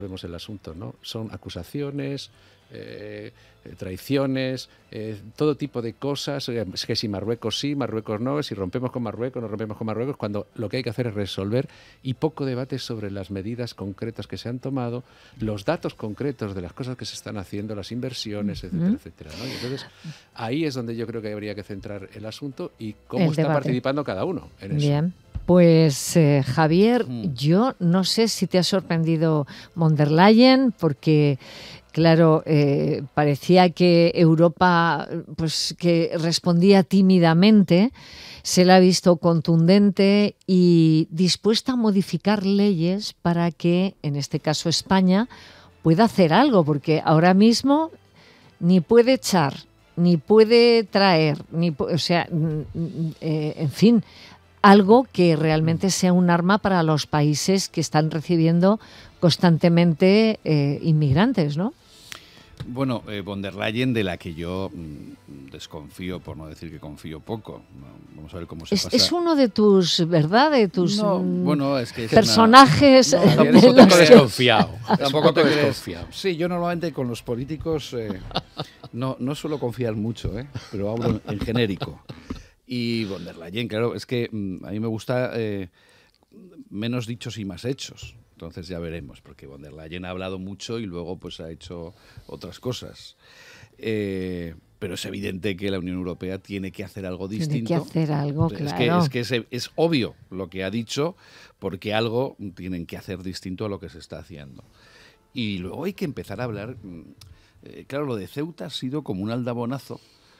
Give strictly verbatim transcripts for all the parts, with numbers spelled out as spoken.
Vemos el asunto, ¿no? Son acusaciones, eh, traiciones, eh, todo tipo de cosas, eh, es que si Marruecos sí, Marruecos no, si rompemos con Marruecos, no rompemos con Marruecos, cuando lo que hay que hacer es resolver, y poco debate sobre las medidas concretas que se han tomado, los datos concretos de las cosas que se están haciendo, las inversiones, etcétera, etcétera, ¿no? Y entonces, ahí es donde yo creo que habría que centrar el asunto y cómo El está debate. participando cada uno en eso. Bien. Pues eh, Javier, mm. yo no sé si te ha sorprendido von der Leyen, porque claro, eh, parecía que Europa pues que respondía tímidamente, se la ha visto contundente y dispuesta a modificar leyes para que, en este caso España, pueda hacer algo, porque ahora mismo ni puede echar, ni puede traer, ni, o sea, eh, en fin, algo que realmente sea un arma para los países que están recibiendo constantemente eh, inmigrantes, ¿no? Bueno, eh, von der Leyen, de la que yo mmm, desconfío, por no decir que confío poco. Vamos a ver cómo se es, pasa. Es uno de tus, ¿verdad? De tus no, bueno, es que es personajes. Una... No, eres un poco desconfiado. Tampoco te desconfiado. Sí, yo normalmente con los políticos eh, no, no suelo confiar mucho, ¿eh? Pero hablo en, en genérico. Y von der Leyen, claro, es que mmm, a mí me gusta eh, menos dichos y más hechos. Entonces ya veremos, porque von der Leyen ha hablado mucho y luego pues ha hecho otras cosas. Eh, pero es evidente que la Unión Europea tiene que hacer algo distinto. Tiene que hacer algo, es claro. Que, es que es, es obvio lo que ha dicho, porque algo tienen que hacer distinto a lo que se está haciendo. Y luego hay que empezar a hablar... Eh, claro, lo de Ceuta ha sido como un aldabonazo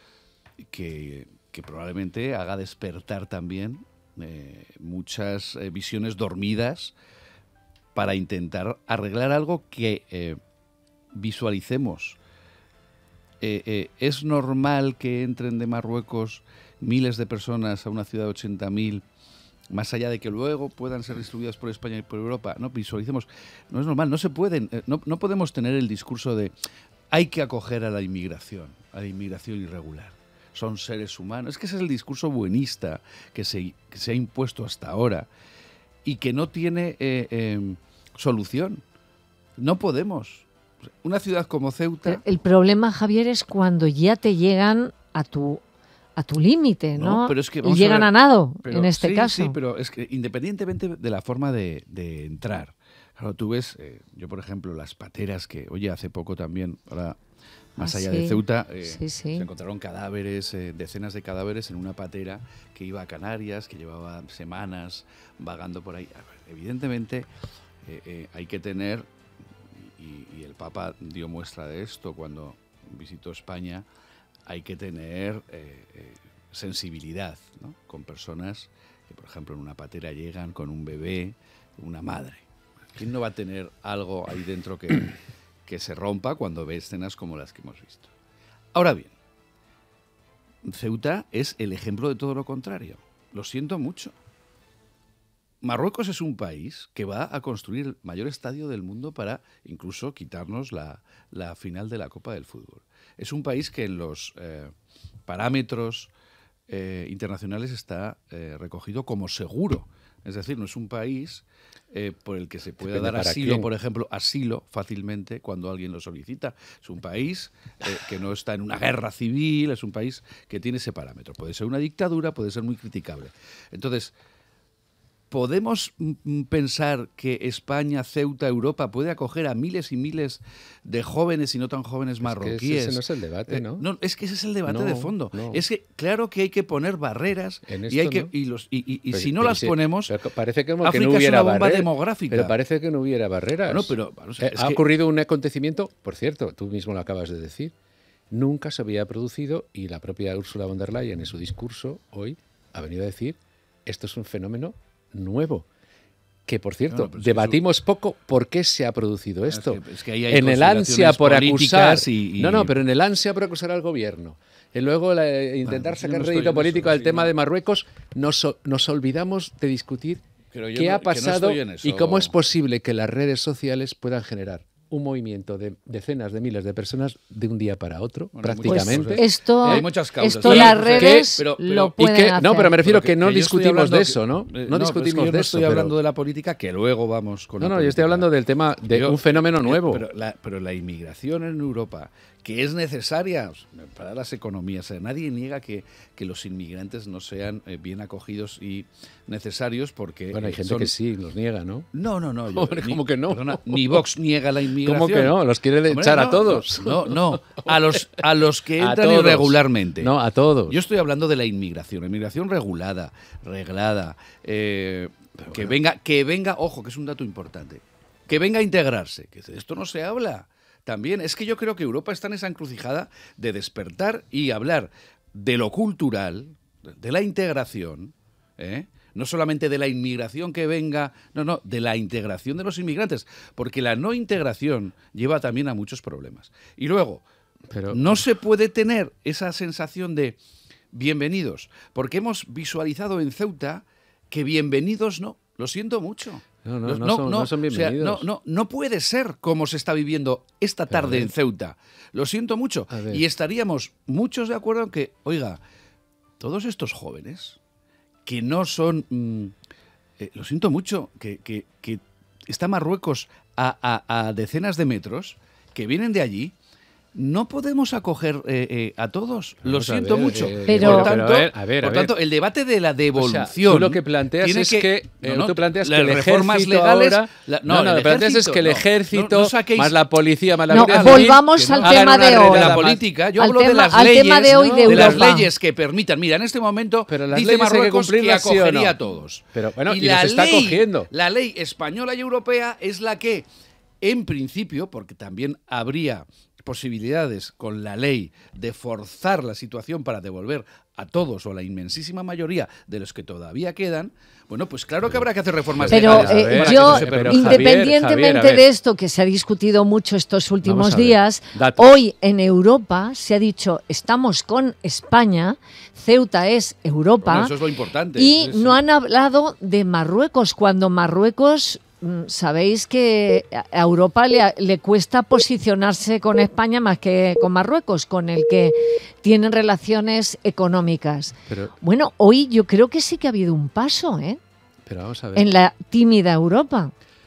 que, que probablemente haga despertar también eh, muchas eh, visiones dormidas para intentar arreglar algo que eh, visualicemos. Eh, eh, ¿Es normal que entren de Marruecos miles de personas a una ciudad de ochenta mil, más allá de que luego puedan ser distribuidas por España y por Europa? No, visualicemos. No es normal, no se pueden, eh, no, no podemos tener el discurso de hay que acoger a la inmigración, a la inmigración irregular. Son seres humanos. Es que ese es el discurso buenista que se, que se ha impuesto hasta ahora y que no tiene eh, eh, solución. No podemos. Una ciudad como Ceuta... El problema, Javier, es cuando ya te llegan a tu a tu límite, ¿no? no pero es que y llegan a, a nado, pero, en este sí, caso. Sí, pero es que independientemente de la forma de, de entrar. Claro, tú ves, eh, yo por ejemplo, las pateras que, oye, hace poco también, ahora más ah, allá sí. de Ceuta, eh, sí, sí. se encontraron cadáveres, eh, decenas de cadáveres en una patera que iba a Canarias, que llevaba semanas vagando por ahí. Evidentemente eh, eh, hay que tener, y, y el Papa dio muestra de esto cuando visitó España, hay que tener eh, eh, sensibilidad, ¿no? Con personas que, por ejemplo, en una patera llegan con un bebé, una madre. ¿Quién no va a tener algo ahí dentro que, que se rompa cuando ve escenas como las que hemos visto? Ahora bien, Ceuta es el ejemplo de todo lo contrario. Lo siento mucho. Marruecos es un país que va a construir el mayor estadio del mundo para incluso quitarnos la, la final de la Copa del Fútbol. Es un país que en los eh, parámetros eh, internacionales está eh, recogido como seguro. Es decir, no es un país eh, por el que se pueda dar asilo, quién. por ejemplo, asilo fácilmente cuando alguien lo solicita. Es un país eh, que no está en una guerra civil, es un país que tiene ese parámetro. Puede ser una dictadura, puede ser muy criticable. Entonces, ¿podemos mm, pensar que España, Ceuta, Europa puede acoger a miles y miles de jóvenes y no tan jóvenes marroquíes? Es que ese no es el debate, ¿no? Eh, no, es que ese es el debate no, de fondo. No. Es que claro que hay que poner barreras y hay que no. y los y, y, y pero, si no pero las si, ponemos, parece que, como África que no hubiera es una bomba barreras, demográfica. Pero parece que no hubiera barreras. Bueno, pero, o sea, eh, es ha que... ocurrido un acontecimiento, por cierto, tú mismo lo acabas de decir, nunca se había producido y la propia Ursula von der Leyen en su discurso hoy ha venido a decir esto es un fenómeno nuevo. Que, por cierto, no, debatimos eso... poco por qué se ha producido esto. Es que, es que ahí hay en el ansia por acusar... Y, y... No, no, pero en el ansia por acusar al gobierno. Y luego la, intentar bueno, sacar no rédito político al tema no. de Marruecos, nos, nos olvidamos de discutir qué no, ha pasado no y cómo es posible que las redes sociales puedan generar un movimiento de decenas de miles de personas de un día para otro, Bueno, prácticamente. Pues esto, hay muchas causas. esto Sí, las que- redes pero- pero- lo y Y pueden que, hacer. no, pero me refiero Pero que, no que yo estoy discutimos hablando de que- eso, ¿no? eh, No pero es que discutimos yo de no eso. estoy hablando pero- de la política, que luego vamos con No, la no, yo estoy política. hablando del tema de Yo- un fenómeno nuevo. Pero la, pero la inmigración en Europa, que es necesaria para las economías, o sea, nadie niega que, que los inmigrantes no sean eh, bien acogidos y necesarios porque... Bueno, hay eh, gente son- que sí, los niega, ¿no? No, no, no. yo- Hombre, ni- ¿cómo que no? perdona, ni Vox niega la inmigración. ¿Cómo que no? Los quiere Hombre, echar no, a todos. No, no, no. A los, a los que A entran todos. irregularmente. No, a todos. Yo estoy hablando de la inmigración, inmigración regulada, reglada, eh, que venga, que venga, ojo, que es un dato importante, que venga a integrarse, que de esto no se habla. También es que yo creo que Europa está en esa encrucijada de despertar y hablar de lo cultural, de la integración, ¿eh? No solamente de la inmigración que venga, no, no, de la integración de los inmigrantes, porque la no integración lleva también a muchos problemas. Y luego, Pero- no se puede tener esa sensación de bienvenidos, porque hemos visualizado en Ceuta que bienvenidos no, lo siento mucho. No, no, Los- no son- no son o sea, bienvenidos. no, no, no puede ser como se está viviendo esta Pero a tarde ver. en Ceuta. Lo siento mucho. A ver. Y estaríamos muchos de acuerdo en que, oiga, todos estos jóvenes que no son, mm, eh, lo siento mucho, que, que, que está Marruecos a, a- a decenas de metros, que vienen de allí, no podemos acoger eh, eh, a todos. Lo Vamos a siento ver, mucho. eh, Pero- por pero tanto, a ver, a ver, a por ver. tanto, el debate de la O devolución. sea, tú lo que planteas tiene es que, eh, tú planteas que las el reformas ejército legales, ahora- la- no, no, el lo que planteas es que el no, ejército, no, no saquéis- más la policía, más la No, Guardia volvamos Civil, al que hagan tema una de hoy. redada la más- política, yo Al hablo tema- de las al leyes, tema de hoy de de las Europa. leyes que permitan. Mira, en este momento Pero las dice leyes hay que Marruecos que, cumplirlas, ¿sí o no? acogería a todos. Pero, bueno, y la los está ley, cogiendo. la ley española y europea es la que, en principio, porque también habría posibilidades con la ley de forzar la situación para devolver a todos o a la inmensísima mayoría de los que todavía quedan, bueno, pues claro que habrá que hacer reformas Pero legales. eh, a ver, para que yo, eso se pero, permita. Javier, independientemente Javier, a ver. de esto que se ha discutido mucho estos últimos Vamos a ver, días, datos. hoy en Europa se ha dicho estamos con España, Ceuta es Europa, Bueno, eso es lo importante. y Sí, sí. no han hablado de Marruecos, cuando Marruecos, mm, sabéis que a Europa le, le cuesta posicionarse con España más que con Marruecos, con el que tienen relaciones económicas. Pero, Bueno, hoy yo creo que sí que ha habido un paso, ¿eh? pero vamos a ver. En la tímida Europa.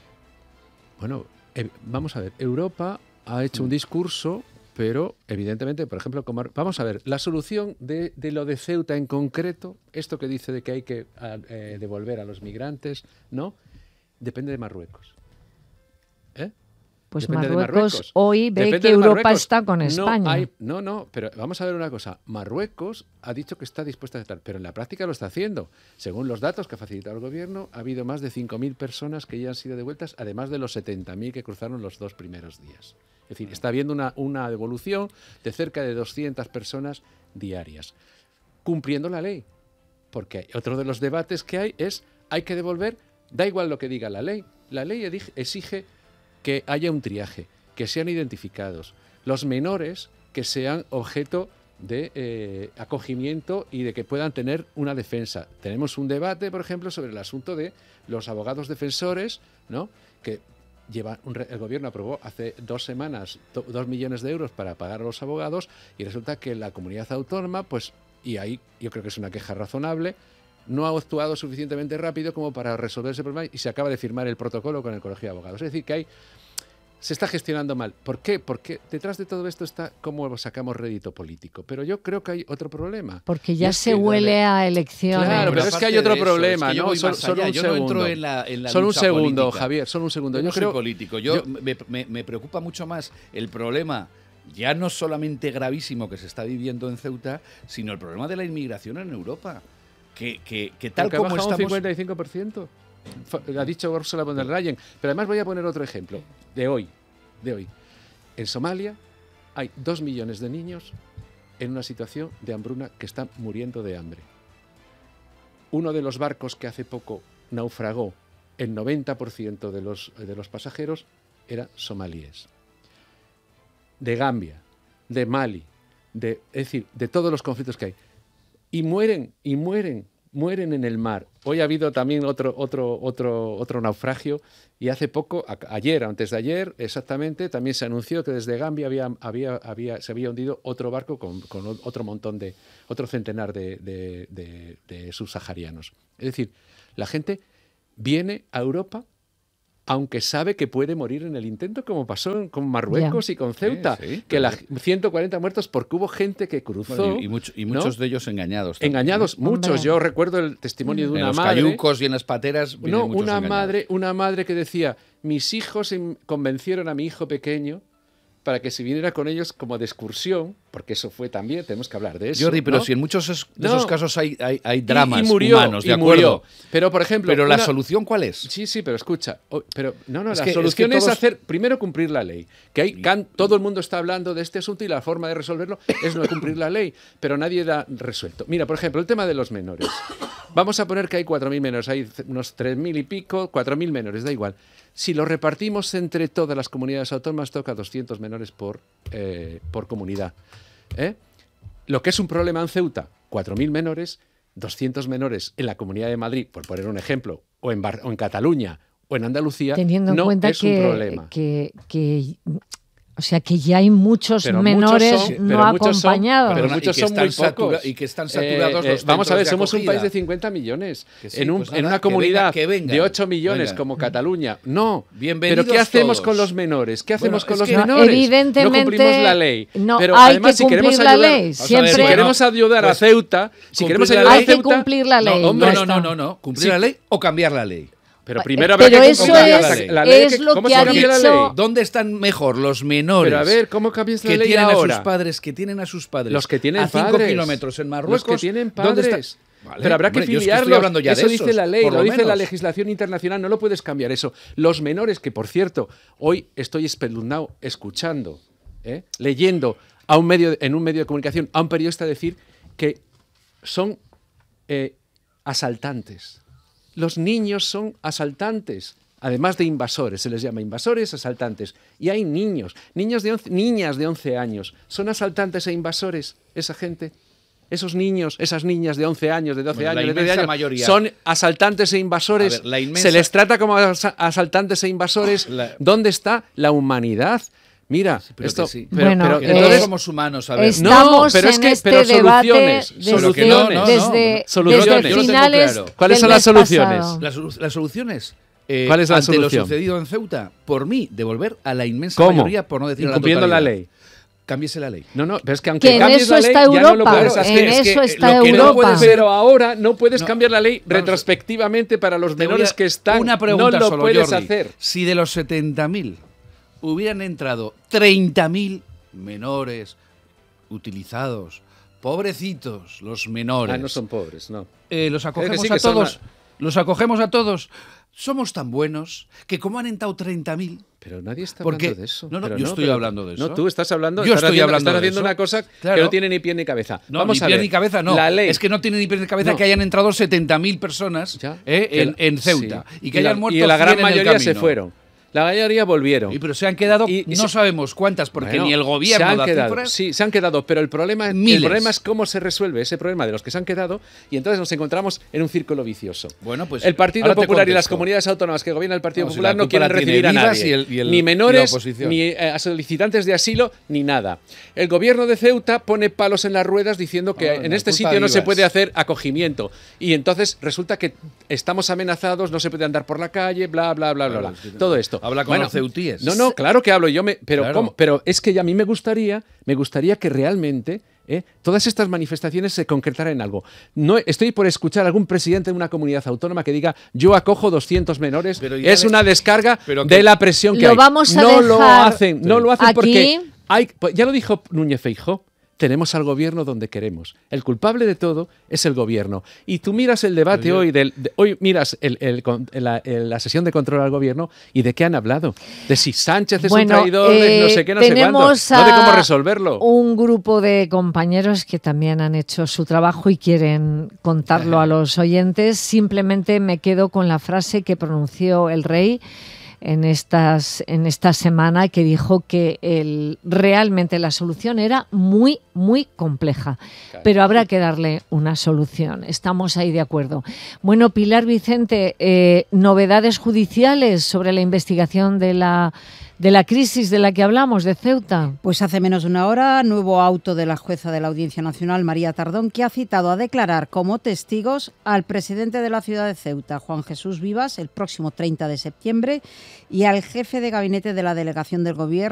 Bueno, eh, vamos a ver. Europa ha hecho un discurso, pero evidentemente, por ejemplo, como, vamos a ver, la solución de, de lo de Ceuta en concreto, esto que dice de que hay que a- eh, devolver a los migrantes, ¿no? Depende de Marruecos. ¿Eh? Pues Depende de Marruecos, Marruecos. hoy ve Depende que de Europa Marruecos. está con No España. hay- no, no, pero vamos a ver una cosa. Marruecos ha dicho que está dispuesta a aceptar, pero en la práctica lo está haciendo. Según los datos que ha facilitado el gobierno, ha habido más de cinco mil personas que ya han sido devueltas, además de los setenta mil que cruzaron los dos primeros días. Es decir, está habiendo una, una devolución de cerca de doscientas personas diarias, cumpliendo la ley. Porque otro de los debates que hay es, hay que devolver, da igual lo que diga la ley. La ley edige- exige que haya un triaje, que sean identificados. Los menores que sean objeto de eh, acogimiento y de que puedan tener una defensa. Tenemos un debate, por ejemplo, sobre el asunto de los abogados defensores, ¿no? Que lleva un re- el gobierno aprobó hace dos semanas do- dos millones de euros para pagar a los abogados y resulta que la comunidad autónoma, pues, y ahí yo creo que es una queja razonable, no ha actuado suficientemente rápido como para resolver ese problema y se acaba de firmar el protocolo con el Colegio de Abogados. Es decir, que hay, se está gestionando mal. ¿Por qué? Porque detrás de todo esto está cómo sacamos rédito político. Pero yo creo que hay otro problema. Porque Y ya es se que, huele a elecciones. Claro, pero es que aparte hay otro de eso, problema, es que yo ¿no? voy Solo, más solo allá. un Yo no segundo. entro en la, en la Solo un lucha segundo, política. Javier, solo un segundo. Yo Yo no creo, soy político. Yo, yo- me, me- me preocupa mucho más el problema, ya no solamente gravísimo que se está viviendo en Ceuta, sino el problema de la inmigración en Europa. Que, que, que tal Porque ha como bajado un estamos... cincuenta y cinco por ciento. Fa- Ha dicho Ursula von der Leyen. Pero además voy a poner otro ejemplo de hoy. De hoy. En Somalia hay dos millones de niños en una situación de hambruna que están muriendo de hambre. Uno de los barcos que hace poco naufragó, el noventa por ciento de los, de los pasajeros eran somalíes. De Gambia, de Mali, de, es decir, de todos los conflictos que hay. Y mueren, y mueren mueren en el mar. Hoy ha habido también otro, otro, otro, otro naufragio y hace poco, a, ayer, antes de ayer, exactamente, también se anunció que desde Gambia había, había, había, se había hundido otro barco con, con otro montón de, otro centenar de, de, de, de subsaharianos. Es decir, la gente viene a Europa aunque sabe que puede morir en el intento, como pasó con Marruecos yeah. y con Ceuta, sí, sí, que la, ciento cuarenta muertos porque hubo gente que cruzó. Bueno, y, y, mucho, y muchos ¿no? de ellos engañados. También, engañados, ¿no? muchos. Yo recuerdo el testimonio de una en los madre. En los cayucos y en las pateras. No, una madre, una madre que decía, mis hijos convencieron a mi hijo pequeño para que se viniera con ellos como de excursión, porque eso fue también, tenemos que hablar de eso. Jordi, pero ¿no? si en muchos de esos no. casos hay, hay, hay dramas y, y murió, humanos, de y acuerdo. Murió. Pero, por ejemplo... Pero una... ¿la solución cuál es? Sí, sí, pero escucha. Pero no, no, es la que, solución es, que todos... es hacer, primero cumplir la ley. Que hay, can, todo el mundo está hablando de este asunto y la forma de resolverlo es no cumplir la ley, pero nadie da resuelto. Mira, por ejemplo, el tema de los menores. Vamos a poner que hay cuatro mil menores, hay unos tres mil y pico, cuatro mil menores, da igual. Si lo repartimos entre todas las comunidades autónomas, toca doscientos menores por, eh, por comunidad. ¿Eh? Lo que es un problema en Ceuta, cuatro mil menores, doscientos menores en la Comunidad de Madrid, por poner un ejemplo, o en, Bar o en Cataluña, o en Andalucía, teniendo en no cuenta es que, un problema. Que, que, o sea, que ya hay muchos pero menores muchos son, no acompañados. Son, pero muchos son muy pocos. Y que están saturados eh, eh, los Vamos a ver, somos acogida. un país de cincuenta millones. Sí, en, un, pues nada, en una comunidad que venga, que venga. de ocho millones venga. como Cataluña. No. Bienvenidos pero ¿qué hacemos todos. con los menores? ¿Qué hacemos bueno, con los que menores? Evidentemente, no cumplimos la ley. No, pero hay además, que si queremos cumplir ayudar, la ley. Siempre, si queremos ayudar pues, a Ceuta, si queremos ayudar hay a Ceuta, que cumplir la ley. No, hombre, no, no, no, no, cumplir sí. la ley o cambiar la ley. Pero primero habrá pero que eso cambiar es, la ley. La ley es que, lo ¿cómo que se ha cambia dicho... la ley? ¿Dónde están mejor los menores? Pero a ver, ¿cómo cambias la que ley tienen ahora? a sus padres, que tienen a sus padres. Los que tienen a cinco padres. kilómetros en Marruecos. Los que tienen ¿dónde padres. está? Vale, pero habrá que hombre, filiarlos. Yo hablando ya eso de dice esos, la ley, lo, lo dice menos. la legislación internacional, no lo puedes cambiar eso. Los menores, que por cierto, hoy estoy espeluznado escuchando, ¿eh? leyendo a un medio, en un medio de comunicación a un periodista decir que son eh, asaltantes. Los niños son asaltantes. Además de invasores, se les llama invasores, asaltantes. Y hay niños, niños de once, niñas de once años. ¿Son asaltantes e invasores esa gente? Esos niños, esas niñas de once años, de doce bueno, años, de trece años, mayoría. son asaltantes e invasores. Ver, la inmensa... Se les trata como asaltantes e invasores. La... ¿Dónde está la humanidad? Mira, sí, pero esto, sí. pero, bueno, pero, que entonces, todos somos humanos, a ver. Estamos no, pero es que, en este pero debate soluciones, desde, soluciones, no, no, desde, no, soluciones. desde Yo lo tengo finales claro. ¿Cuáles son las soluciones? Las, las soluciones. Eh, ¿Cuál es la ante solución? lo sucedido en Ceuta, por mí, devolver a la inmensa ¿Cómo? mayoría, por no decir incumpliendo a la, la ley. Cámbiese la ley. No, no, pero es que aunque que en cambies eso la ley, está ya Europa, no lo puedes hacer. en Es que eso está lo que Europa. no puedes, pero ahora no puedes no, cambiar la ley retrospectivamente para los menores a, que están. Una pregunta no lo solo, puedes Jordi. hacer. Si de los setenta mil hubieran entrado treinta mil menores utilizados, pobrecitos los menores. Ah, no son pobres, no. Eh, los acogemos sí a que son todos. una... Los acogemos a todos. Somos tan buenos que como han entrado treinta mil... Pero nadie está porque, hablando de eso. No, no, pero yo no, estoy pero, hablando de eso. No, tú estás hablando, yo estás estoy haciendo, hablando estás de haciendo eso. una cosa claro. que no tiene ni pie ni cabeza. No, Vamos ni a pie ver. ni cabeza, no. La ley. Es que no tiene ni pie ni cabeza no. que hayan entrado setenta mil personas eh, en, en Ceuta sí. y que y la, hayan muerto y la gran cien en el mayoría se camino. fueron. La mayoría volvieron. Y pero se han quedado, y, y no se, sabemos cuántas, porque bueno, ni el gobierno se han da quedado, cifras. Sí, se han quedado, pero el problema, Miles. el problema es cómo se resuelve ese problema de los que se han quedado y entonces nos encontramos en un círculo vicioso. Bueno, pues el Partido ahora te Popular y las contesto. comunidades autónomas que gobierna el Partido No, si Popular la no quieren culpa la recibir a tiene nadie, Vivas y el- y el- ni y la menores, oposición. ni eh, a solicitantes de asilo, ni nada. El gobierno de Ceuta pone palos en las ruedas diciendo que No, en la este culpa sitio no se Vivas. puede hacer acogimiento y entonces resulta que estamos amenazados, no se puede andar por la calle, bla, bla, bla, bla, Claro, bla. es que Todo esto. habla con Bueno, los ceutíes. No, no, claro que hablo yo, me, pero, Claro. ¿cómo? Pero es que ya a mí me gustaría, me gustaría que realmente eh, todas estas manifestaciones se concretaran en algo. No estoy por escuchar a algún presidente de una comunidad autónoma que diga yo acojo doscientos menores, Pero ya es de- una descarga pero que- de la presión que Lo hay. vamos a no lo dejar hacen, no lo hacen aquí. porque hay, ya lo dijo Núñez Feijóo. Tenemos al gobierno donde queremos. El culpable de todo es el gobierno. Y tú miras el debate yo... hoy, del, de, hoy miras el, el, el, la, el, la sesión de control al gobierno y de qué han hablado. De si Sánchez es bueno, un traidor, eh, de no sé qué, no sé cuánto. No de cómo resolverlo. Un grupo de compañeros que también han hecho su trabajo y quieren contarlo a los oyentes. Simplemente me quedo con la frase que pronunció el rey en, estas, en esta semana, que dijo que el, realmente la solución era muy, muy compleja, pero habrá que darle una solución. Estamos ahí de acuerdo. Bueno, Pilar Vicente, eh, novedades judiciales sobre la investigación de la de la crisis de la que hablamos, de Ceuta. Pues hace menos de una hora, nuevo auto de la jueza de la Audiencia Nacional, María Tardón, que ha citado a declarar como testigos al presidente de la ciudad de Ceuta, Juan Jesús Vivas, el próximo treinta de septiembre, y al jefe de gabinete de la delegación del Gobierno,